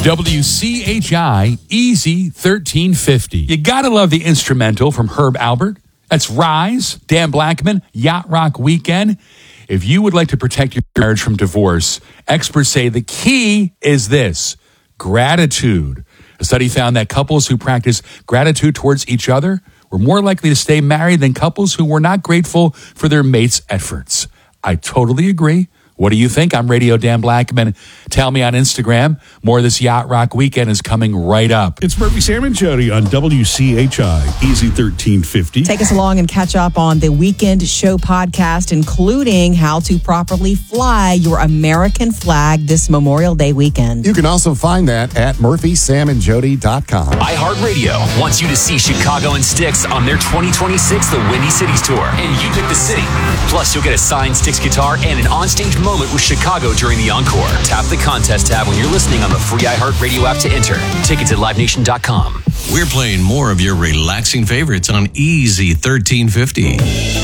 WCHI Easy 1350. You gotta love the instrumental from Herb Albert. That's Rise, Dan Blackman, Yacht Rock Weekend. If you would like to protect your marriage from divorce, experts say the key is this: gratitude. A study found that couples who practice gratitude towards each other were more likely to stay married than couples who were not grateful for their mate's efforts. I totally agree. What do you think? I'm Radio Dan Blackman. Tell me on Instagram. More of this Yacht Rock Weekend is coming right up. It's Murphy, Sam, and Jody on WCHI Easy 1350. Take us along and catch up on the Weekend Show podcast, including how to properly fly your American flag this Memorial Day weekend. You can also find that at murphysamandjody.com. iHeartRadio wants you to see Chicago and Styx on their 2026 The Windy Cities Tour. And you pick the city. Plus, you'll get a signed Styx guitar and an onstage moment with Chicago during the encore. Tap the contest tab when you're listening on the free iHeartRadio app to enter. Tickets at livenation.com. We're playing more of your relaxing favorites on Easy 1350.